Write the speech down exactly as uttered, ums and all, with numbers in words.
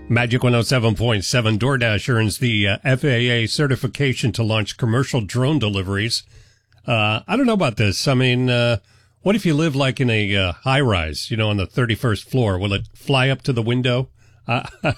Magic one oh seven point seven. DoorDash earns the uh, F A A certification to launch commercial drone deliveries. Uh, I don't know about this. I mean, uh, what if you live like in a uh, high rise, you know, on the thirty-first floor? Will it fly up to the window? Uh,